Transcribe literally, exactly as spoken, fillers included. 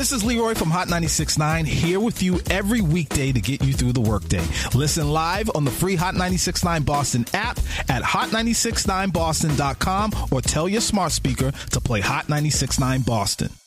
This is Leroy from Hot ninety-six point nine, here with you every weekday to get you through the workday. Listen live on the free Hot ninety-six point nine Boston app at hot nine six nine boston dot com or tell your smart speaker to play Hot ninety-six point nine Boston.